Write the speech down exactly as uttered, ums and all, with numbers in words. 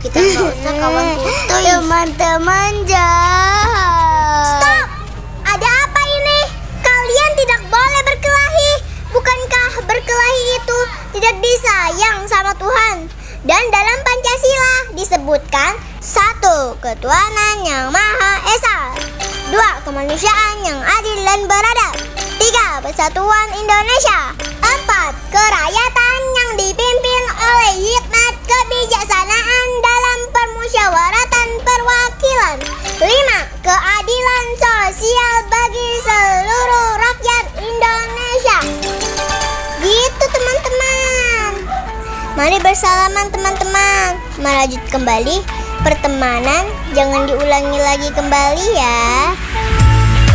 Kita nggak usah kawan putih. Teman-teman jahat. Stop! Ada apa ini? Kalian tidak boleh berkelahi. Bukankah berkelahi itu tidak disayang sama Tuhan? Dan dalam Pancasila disebutkan satu, ketuhanan yang Maha Esa. Dua, kemanusiaan yang adil dan beradab. Tiga, persatuan Indonesia. Empat, kerakyatan yang dipimpin oleh hikmat kebijaksanaan dalam permusyawaratan perwakilan. Lima, keadilan sosial bagi seluruh rakyat Indonesia. Gitu teman-teman. Mari bersalaman teman-teman. Merajut kembali pertemanan, jangan diulangi lagi kembali ya.